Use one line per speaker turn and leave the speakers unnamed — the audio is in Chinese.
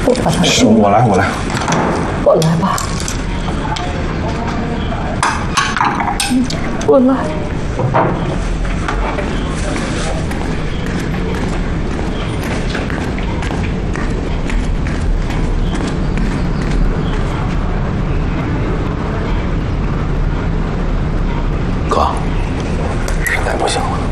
不把它。
是我来。
我来吧。我来。
哥，实在不行了。